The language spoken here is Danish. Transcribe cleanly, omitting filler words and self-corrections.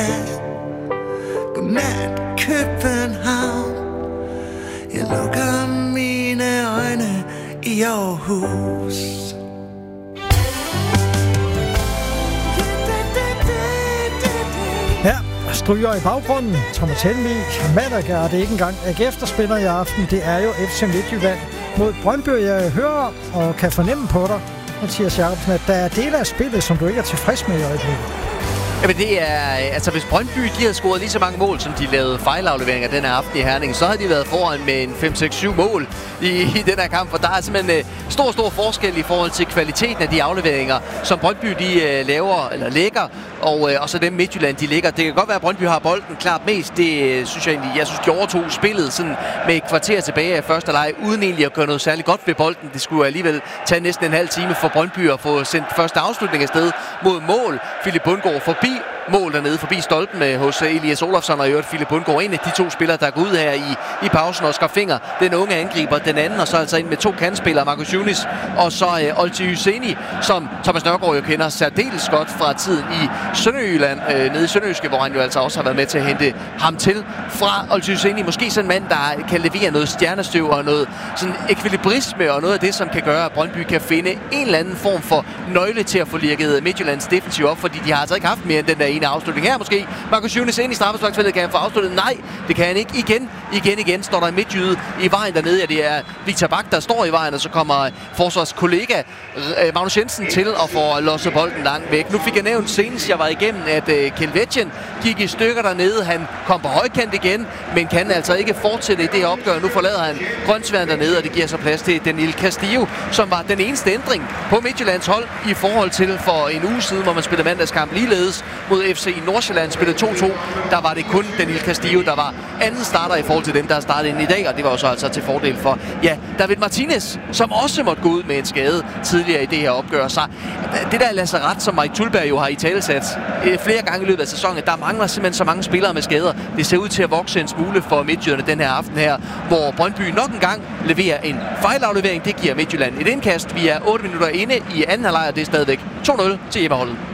Godnat, København. Jeg lukker mine øjne i Aarhus. Ja, stryger i baggrunden. Thomas Helmig, Malaga, det er ikke engang AGF, der spiller i aften. Det er jo FC Midtjylland mod Brøndby. Jeg hører og kan fornemme på dig, Mathias Jacobsen, at der er dele af spillet, som du ikke er tilfreds med i øjeblikket. Jamen det er, altså hvis Brøndby de havde scoret lige så mange mål, som de lavede fejlafleveringer den her aften i Herning, så havde de været foran med en 5-6-7 mål i den her kamp, for der er simpelthen stor forskel i forhold til kvaliteten af de afleveringer, som Brøndby de laver eller lægger, og så dem Midtjylland de lægger. Det kan godt være, at Brøndby har bolden klart mest. Det synes jeg egentlig, de overtog spillet sådan med et kvarter tilbage af første leg, uden egentlig at gøre noget særligt godt ved bolden. Det skulle alligevel tage næsten en halv time for Brøndby at få sendt første afslutning afsted mod mål. Philip Bundgaard forbi mål dernede, forbi stolpen hos Elias Olofsson, og i øvrigt Philip Bundgaard, en af de to spillere, der går ud her i pausen. Oscar Finger, den unge angriber, den anden, og så altså ind med to kantspillere, Marcus Yunis, og så Olti Hyseni, som Thomas Nørgaard jo kender særdeles godt fra tiden i Sønderjylland, nede i Sønderjyske, hvor han jo altså også har været med til at hente ham til fra Olti Hyseni. Måske sådan en mand, der kan levere noget stjernestøv og noget sådan ekvilibrisme, og noget af det, som kan gøre, at Brøndby kan finde en eller anden form for nøgle til at få lirket Midtjyllands defensiv op, fordi de har altså ikke haft mere end den der ene afslutning her måske. Marcus Yunis ind i straffesparksfeltet, kan han få afsluttet? Nej, det kan han ikke. Igen står der en midtjyde i vejen dernede. Ja, det er Victor Bak, der står i vejen, og så kommer forsvarskollega Magnus Jensen til at få losset bolden langt væk. Nu fik jeg nævnt senest, jeg var igennem, at Kelvetjen gik i stykker dernede. Han kom på højkant igen, men kan altså ikke fortsætte i det her opgør. Nu forlader han Grønsværen dernede, og det giver så plads til Daniel Castillo, som var den eneste ændring på Midtjyllands hold i forhold til for en uge siden, hvor man spillede mandagskamp ligeledes mod FC Nordsjælland, spillede 2-2. Der var det kun Daniel Castillo, der var anden starter i forhold til dem, der har startet ind i dag, og det var jo så altså til fordel for, David Martinez, som også måtte gå ud med en skade tidligere i det her opgør. Så det der lazaret, som Mike Tulberg jo har i talesat flere gange i løbet af sæsonen, der mangler simpelthen så mange spillere med skader. Det ser ud til at vokse en smule for Midtjylland den her aften her, hvor Brøndby nok en gang leverer en fejlaflevering. Det giver Midtjylland et indkast. Vi er 8 minutter inde i anden halvleg, og det er stadigvæk 2-0 til hjemmeholdet.